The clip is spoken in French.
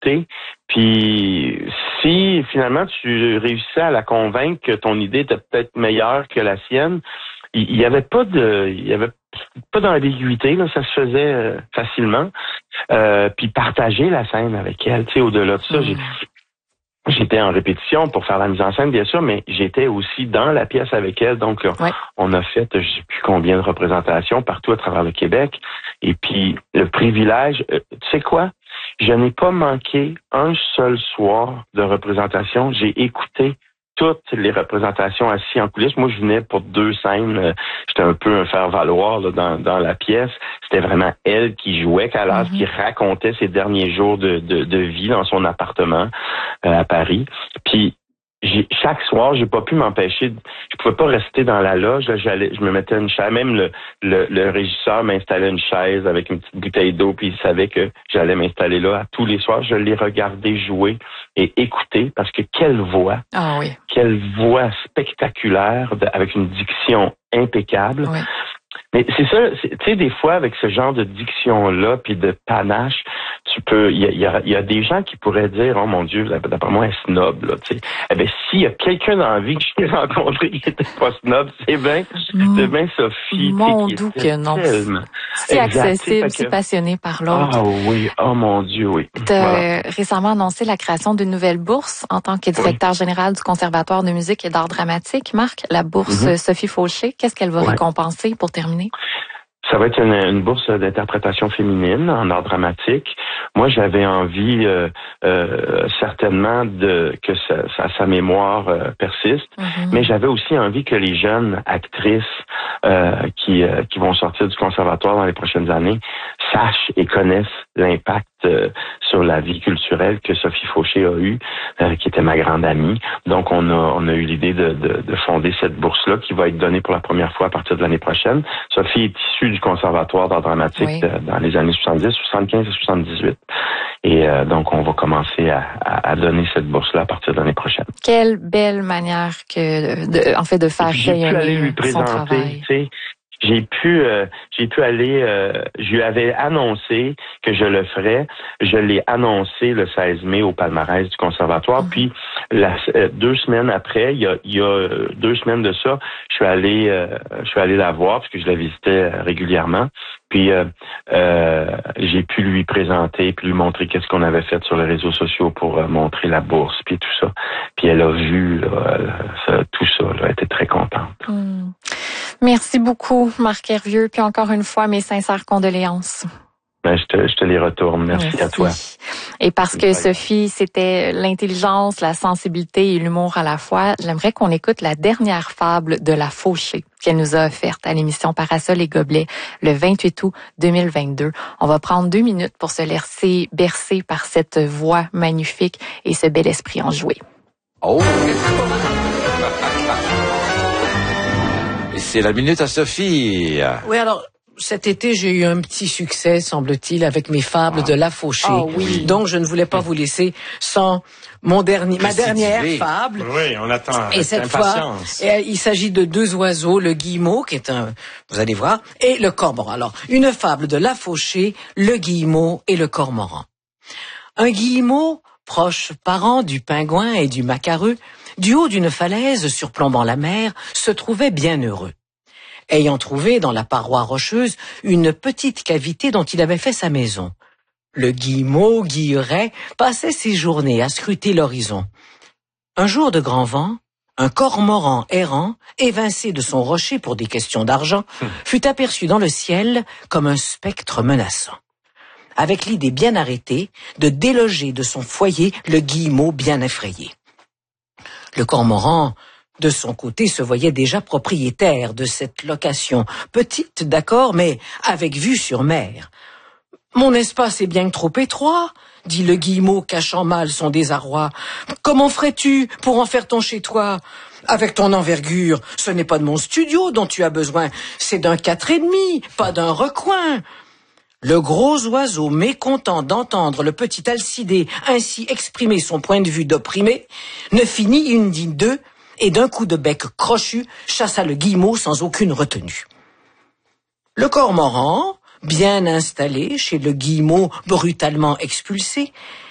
l'écouter. Puis si finalement tu réussissais à la convaincre que ton idée était peut-être meilleure que la sienne, il y avait pas d'ambiguïté, là, ça se faisait facilement. Puis partager la scène avec elle, tu sais, au-delà de ça, j'étais en répétition pour faire la mise en scène, bien sûr, mais j'étais aussi dans la pièce avec elle. Donc, on a fait, je sais plus combien de représentations partout à travers le Québec. Et puis, le privilège, tu sais quoi? Je n'ai pas manqué un seul soir de représentation. J'ai écouté toutes les représentations assis en coulisses. Moi, je venais pour 2 scènes. J'étais un peu un faire-valoir là, dans la pièce. C'était vraiment elle qui jouait, Calas, qui racontait ses derniers jours de vie dans son appartement à Paris. Puis, chaque soir, j'ai pas pu m'empêcher. Je pouvais pas rester dans la loge. Là, je me mettais une chaise. Même le régisseur m'installait une chaise avec une petite bouteille d'eau, puis il savait que j'allais m'installer là. Tous les soirs, je l'ai regardé jouer et écouter, parce que quelle voix spectaculaire, avec une diction impeccable. Oui. Mais c'est ça, tu sais, des fois, avec ce genre de diction-là, puis de panache, il y a des gens qui pourraient dire, oh mon Dieu, d'après moi, elle est snob, là, tu sais. Eh bien, s'il y a quelqu'un dans la vie que j'ai rencontré qui était pas snob, c'est bien Sophie. Mon doux que non. Si accessible, si passionné par l'autre. Ah oui, oh mon Dieu, oui. Tu as récemment annoncé la création d'une nouvelle bourse en tant que directeur général du Conservatoire de musique et d'art dramatique. Marc, la bourse Sophie Fauché, qu'est-ce qu'elle va récompenser pour terminer? Ça va être une bourse d'interprétation féminine en art dramatique. Moi, j'avais envie certainement que sa mémoire persiste, mais j'avais aussi envie que les jeunes actrices qui vont sortir du conservatoire dans les prochaines années sachent et connaissent l'impact sur la vie culturelle que Sophie Fauché a eu, qui était ma grande amie. Donc, on a eu l'idée de fonder cette bourse-là qui va être donnée pour la première fois à partir de l'année prochaine. Sophie est issue du Conservatoire d'art dramatique dans les années 70, 75 et 78. Et donc, on va commencer à donner cette bourse-là à partir de l'année prochaine. Quelle belle manière de faire rayonner son travail. J'ai pu aller, je lui avais annoncé que je le ferais. Je l'ai annoncé le 16 mai au palmarès du conservatoire. Puis 2 semaines après, il y a 2 semaines de ça, je suis allé la voir parce que je la visitais régulièrement. Puis j'ai pu lui présenter, puis lui montrer qu'est-ce qu'on avait fait sur les réseaux sociaux pour montrer la bourse, puis tout ça. Puis elle a vu tout ça. Là, elle était très contente. Merci beaucoup, Marc Hervieux. Puis encore une fois, mes sincères condoléances. Ben, je te les retourne. Merci à toi. Et parce que Sophie, c'était l'intelligence, la sensibilité et l'humour à la fois, j'aimerais qu'on écoute la dernière fable de la Fauchée qu'elle nous a offerte à l'émission Parasol et Gobelets le 28 août 2022. On va prendre 2 minutes pour se laisser bercer par cette voix magnifique et ce bel esprit enjoué. Oh! Et c'est la minute à Sophie. Oui, alors, cet été, j'ai eu un petit succès, semble-t-il, avec mes fables de La Fauchée. Oh, oui. Donc, je ne voulais pas vous laisser sans ma dernière fable. Oui, on attend. Et cette fois, il s'agit de 2 oiseaux, le guillemot, qui est vous allez voir, et le cormoran. Alors, une fable de La Fauchée, le guillemot et le cormoran. Un guillemot, proche parent du pingouin et du macareux, du haut d'une falaise surplombant la mer, se trouvait bien heureux. Ayant trouvé dans la paroi rocheuse une petite cavité dont il avait fait sa maison. Le guillemot, guilleret, passait ses journées à scruter l'horizon. Un jour de grand vent, un cormoran errant, évincé de son rocher pour des questions d'argent, fut aperçu dans le ciel comme un spectre menaçant. Avec l'idée bien arrêtée de déloger de son foyer le guillemot bien effrayé. Le cormoran, de son côté, se voyait déjà propriétaire de cette location, petite, d'accord, mais avec vue sur mer. « Mon espace est bien trop étroit, » dit le guillemot, cachant mal son désarroi. « Comment ferais-tu pour en faire ton chez-toi ? Avec ton envergure, ce n'est pas de mon studio dont tu as besoin, c'est d'un 4,5, pas d'un recoin. » Le gros oiseau, mécontent d'entendre le petit Alcidé ainsi exprimer son point de vue d'opprimé, ne fit ni une ni deux, et d'un coup de bec crochu, chassa le guillemot sans aucune retenue. Le cormoran, bien installé chez le guillemot brutalement expulsé,